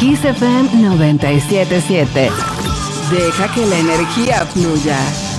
Kiss FM 97.7. Deja que la energía fluya.